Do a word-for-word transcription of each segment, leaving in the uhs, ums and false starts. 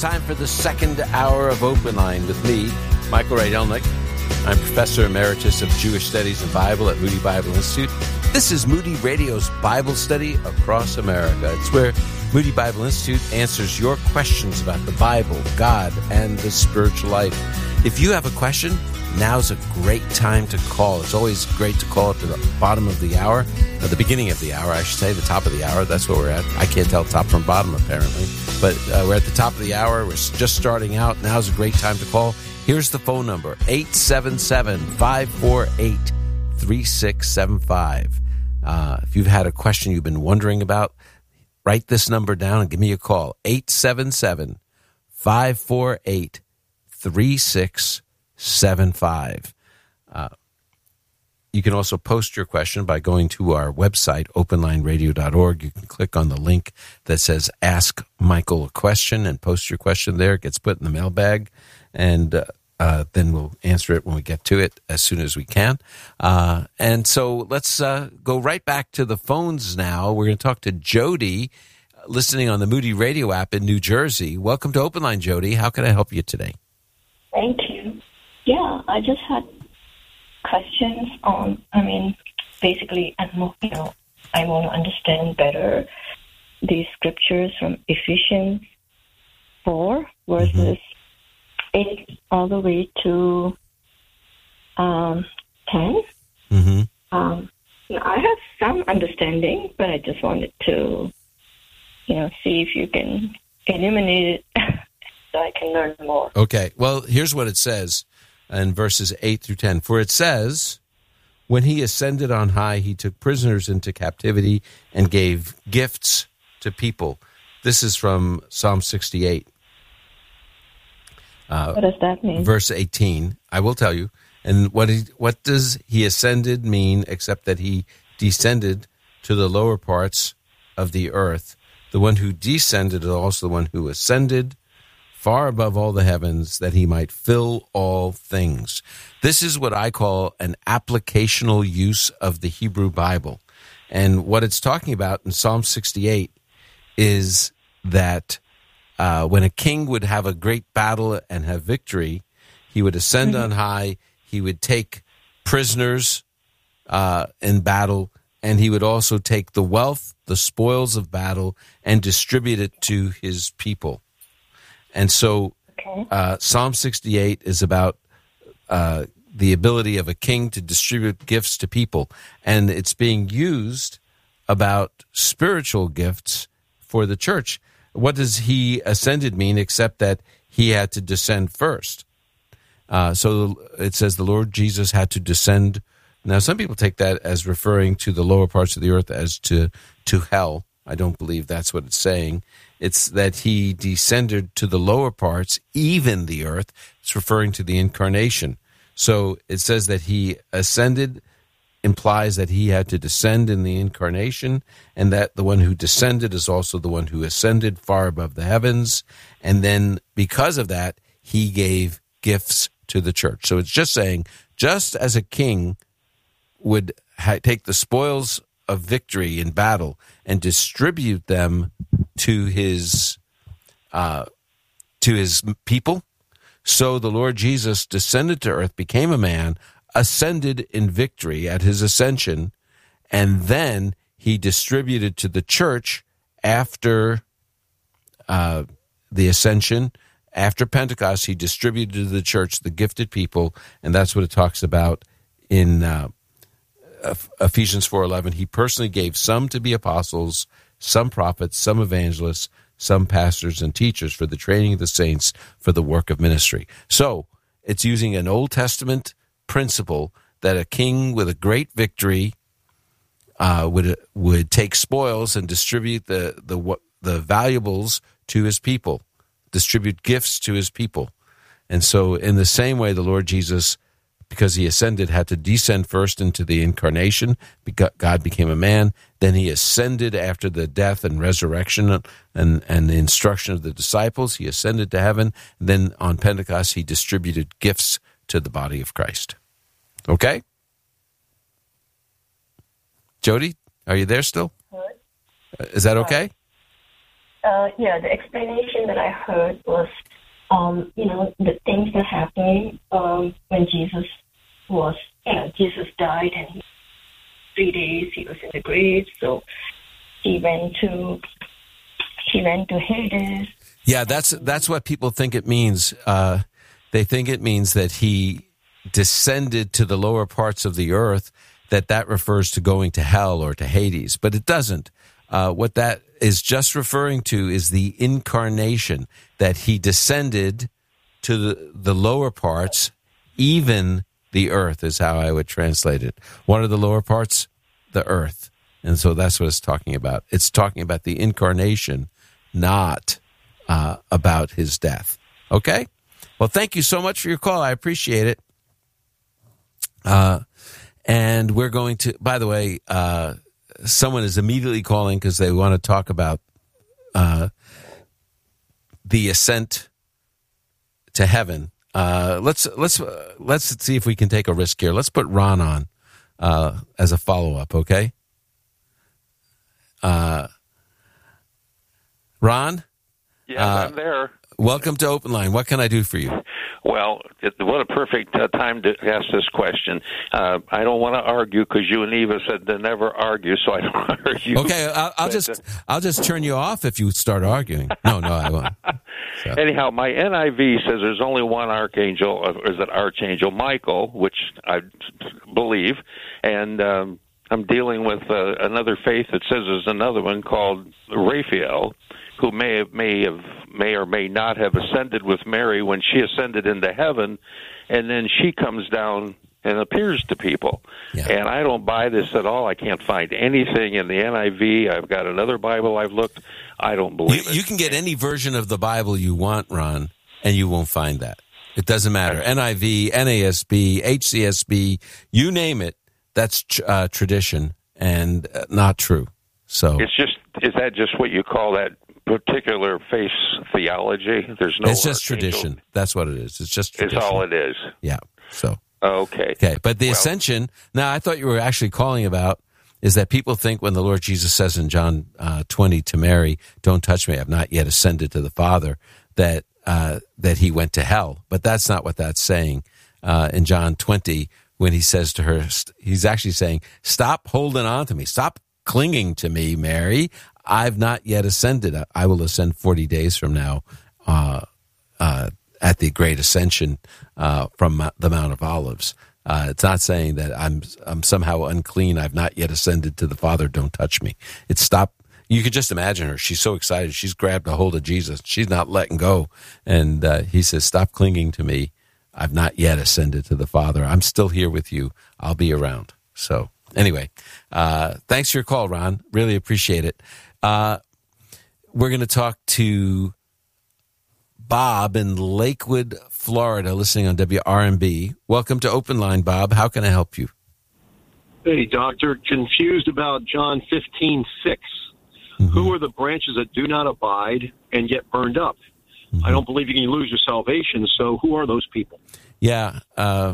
Time for the second hour of Open Line with me, Michael Rydelnik. I'm Professor Emeritus of Jewish Studies and Bible at Moody Bible Institute. This is Moody Radio's Bible Study Across America. It's where Moody Bible Institute answers your questions about the Bible, God, and the spiritual life. If you have a question, now's a great time to call. It's always great to call at the bottom of the hour, at the beginning of the hour, I should say, the top of the hour. That's where we're at. I can't tell top from bottom, apparently. But uh, we're at the top of the hour. We're just starting out. Now's a great time to call. Here's the phone number, eight seven seven, five four eight, three six seven five. Uh, if you've had a question you've been wondering about, write this number down and give me a call, eight seven seven, five four eight, three six seven five. Uh, you can also post your question by going to our website, open line radio dot org. You can click on the link that says Ask Michael a Question and post your question there. It gets put in the mailbag, and uh, uh, then we'll answer it when we get to it as soon as we can. Uh, and so let's uh, go right back to the phones now. We're going to talk to Jody, listening on the Moody Radio app in New Jersey. Welcome to Open Line, Jody. How can I help you today? Thank you. Yeah, I just had questions on, I mean, basically, you know, I want to understand better the scriptures from Ephesians four, verses mm-hmm. eight all the way to um, ten. Mm-hmm. Um, I have some understanding, but I just wanted to, you know, see if you can illuminate it so I can learn more. Okay, well, here's what it says in verses eight through ten. For it says, when he ascended on high, he took prisoners into captivity and gave gifts to people. This is from Psalm sixty-eight. Uh, what does that mean? Verse eighteen, I will tell you. And what he, what does he ascended mean except that he descended to the lower parts of the earth? The one who descended is also the one who ascended far above all the heavens, that he might fill all things. This is what I call an applicational use of the Hebrew Bible. And what it's talking about in Psalm sixty-eight is that uh, when a king would have a great battle and have victory, he would ascend mm-hmm. on high, he would take prisoners uh, in battle, and he would also take the wealth, the spoils of battle, and distribute it to his people. And so okay. uh, Psalm sixty-eight is about uh, the ability of a king to distribute gifts to people. And it's being used about spiritual gifts for the church. What does he ascended mean except that he had to descend first? Uh, so it says the Lord Jesus had to descend. Now, some people take that as referring to the lower parts of the earth as to, to hell. I don't believe that's what it's saying. It's that he descended to the lower parts, even the earth. It's referring to the incarnation. So it says that he ascended implies that he had to descend in the incarnation, and that the one who descended is also the one who ascended far above the heavens. And then because of that, he gave gifts to the church. So it's just saying, just as a king would ha- take the spoils of victory in battle and distribute them to his uh, to his people, so the Lord Jesus descended to earth, became a man, ascended in victory at his ascension, and then he distributed to the church after uh, the ascension, after Pentecost. He distributed to the church the gifted people, and that's what it talks about in uh, Ephesians four eleven. He personally gave some to be apostles, some prophets, some evangelists, some pastors and teachers for the training of the saints for the work of ministry. So it's using an Old Testament principle that a king with a great victory uh, would would take spoils and distribute the the the valuables to his people, distribute gifts to his people. And so in the same way, the Lord Jesus, because he ascended, had to descend first into the incarnation. God became a man. Then he ascended after the death and resurrection and, and the instruction of the disciples. He ascended to heaven. Then on Pentecost, he distributed gifts to the body of Christ. Okay? Jody, are you there still? Is that okay? uh, yeah, the explanation that I heard was, um, you know, the things that happened um, when Jesus was, you know, Jesus died and he, three days he was in the grave, so he went to he went to Hades. Yeah, that's that's what people think it means. Uh, they think it means that he descended to the lower parts of the earth, that that refers to going to hell or to Hades, but it doesn't. Uh, what that is just referring to is the incarnation, that he descended to the, the lower parts, even the earth is how I would translate it. What are the lower parts? The earth. And so that's what it's talking about. It's talking about the incarnation, not uh, about his death. Okay? Well, thank you so much for your call. I appreciate it. Uh, and we're going to, by the way, uh, someone is immediately calling because they want to talk about uh, the ascent to heaven. Uh, let's let's uh, let's see if we can take a risk here. Let's put Ron on uh, as a follow up. Okay, uh, Ron. Yeah, uh, I'm there. Welcome to Open Line. What can I do for you? Well, it, what a perfect uh, time to ask this question. Uh, I don't want to argue because you and Eva said to never argue, so I don't argue. Okay, I'll, I'll but, just uh, I'll just turn you off if you start arguing. No, no, I won't. So. Anyhow, my N I V says there's only one archangel, or is it Archangel Michael, which I believe, and um, I'm dealing with uh, another faith that says there's another one called Raphael, who may have, may have, may or may not have ascended with Mary when she ascended into heaven, and then she comes down and appears to people. Yeah. And I don't buy this at all. I can't find anything in the N I V. I've got another Bible I've looked. I don't believe you, it. You can get any version of the Bible you want, Ron, and you won't find that. It doesn't matter. N I V, N A S B, H C S B, you name it, that's uh, tradition and uh, not true. So it's just, is that just what you call that particular faith theology? There's no. It's just archangel. Tradition. That's what it is. It's just tradition. It's all it is. Yeah. So. Okay. Okay. But the well, ascension. Now, I thought you were actually calling about is that people think when the Lord Jesus says in John uh, twenty to Mary, "Don't touch me; I've not yet ascended to the Father," that uh, that he went to hell. But that's not what that's saying. Uh, in John twenty, when he says to her, he's actually saying, "Stop holding on to me. Stop clinging to me, Mary. I've not yet ascended. I will ascend forty days from now uh, uh, at the great ascension uh, from the Mount of Olives." Uh, it's not saying that I'm I'm somehow unclean. I've not yet ascended to the Father. Don't touch me. It's stop. You could just imagine her. She's so excited. She's grabbed a hold of Jesus. She's not letting go. And uh, he says, "Stop clinging to me. I've not yet ascended to the Father. I'm still here with you. I'll be around." So anyway, uh, thanks for your call, Ron. Really appreciate it. Uh, we're going to talk to Bob in Lakewood, Florida, listening on W R M B. Welcome to Open Line, Bob. How can I help you? Hey, Doctor. Confused about John fifteen six. Mm-hmm. Who are the branches that do not abide and get burned up? Mm-hmm. I don't believe you can lose your salvation, so who are those people? Yeah. Uh,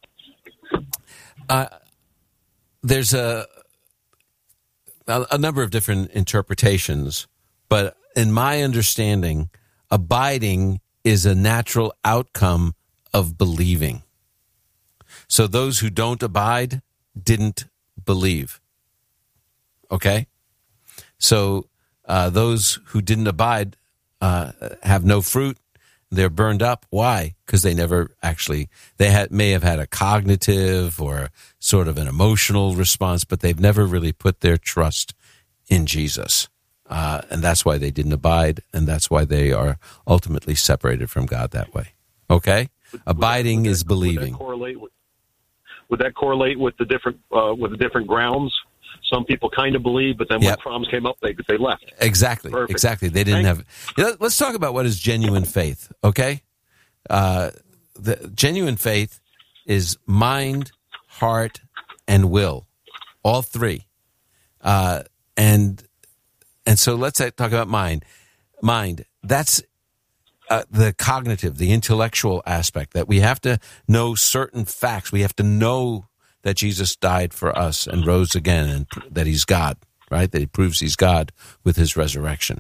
uh, there's a, a a number of different interpretations, but in my understanding, abiding is a natural outcome of believing. So those who don't abide didn't believe. Okay? So uh, those who didn't abide uh, have no fruit. They're burned up. Why? Because they never actually, they had may have had a cognitive or sort of an emotional response, but they've never really put their trust in Jesus. Uh, and that's why they didn't abide, and that's why they are ultimately separated from God that way. Okay? Would, Abiding would that, is believing. Would that correlate with, would that correlate with the different uh, with the different grounds? Some people kind of believe, but then yep. when problems came up, they they left. Exactly. Perfect. Exactly. They didn't Thank have. Let's talk about what is genuine faith. Okay? Uh, the genuine faith is mind, heart, and will, all three. Uh, and And so let's talk about mind. Mind, that's uh, the cognitive, the intellectual aspect, that we have to know certain facts. We have to know that Jesus died for us and rose again and that he's God, right? That he proves he's God with his resurrection.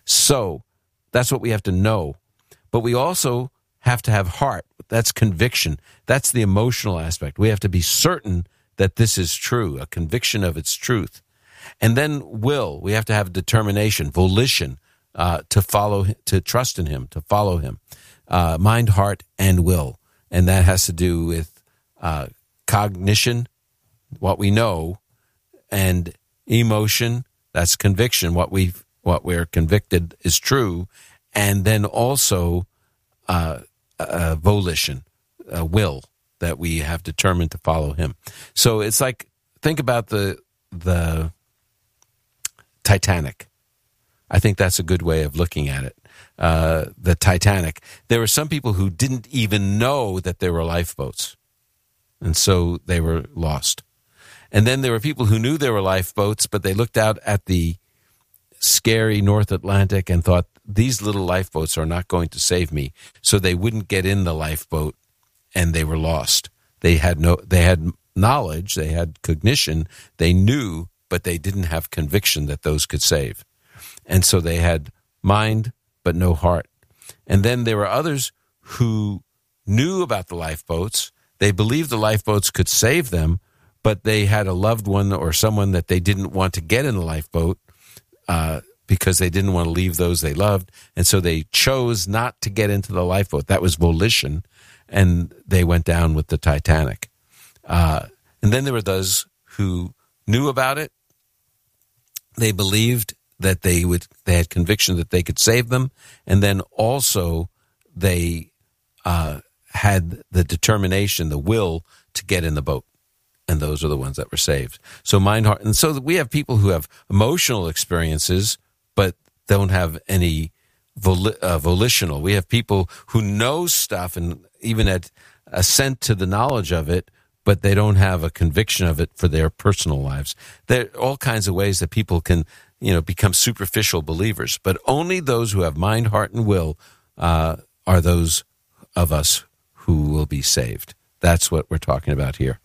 So that's what we have to know. But we also have to have heart. That's conviction. That's the emotional aspect. We have to be certain that this is true, a conviction of its truth. And then will. We have to have determination, volition, uh, to follow, to trust in him, to follow him. Uh, mind, heart, and will. And that has to do with uh, cognition, what we know, and emotion, that's conviction, what we what we're convicted is true, and then also uh, uh, volition, uh, will, that we have determined to follow him. So it's like, think about the the Titanic. I think that's a good way of looking at it. Uh, the Titanic. There were some people who didn't even know that there were lifeboats, and so they were lost. And then there were people who knew there were lifeboats, but they looked out at the scary North Atlantic and thought, these little lifeboats are not going to save me. So they wouldn't get in the lifeboat, and they were lost. They had no, they had knowledge, they had cognition, they knew, but they didn't have conviction that those could save. And so they had mind, but no heart. And then there were others who knew about the lifeboats. They believed the lifeboats could save them, but they had a loved one or someone that they didn't want to get in the lifeboat uh, because they didn't want to leave those they loved. And so they chose not to get into the lifeboat. That was volition. And they went down with the Titanic. Uh, and then there were those who knew about it. They believed that they would, they had conviction that they could save them. And then also they uh, had the determination, the will to get in the boat. And those are the ones that were saved. So mind, heart, and so we have people who have emotional experiences, but don't have any voli- uh, volitional. We have people who know stuff and even had assent to the knowledge of it, but they don't have a conviction of it for their personal lives. There are all kinds of ways that people can, you know, become superficial believers, but only those who have mind, heart, and will uh, are those of us who will be saved. That's what we're talking about here.